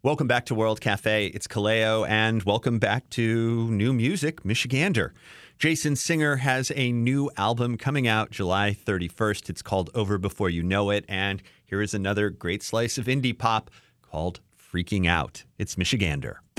Welcome back to World Cafe. It's Kaleo, and welcome back to new music, Michigander. Jason Singer has a new album coming out July 31st. It's called Over Before You Know It, and here is another great slice of indie pop called Freaking Out. It's Michigander.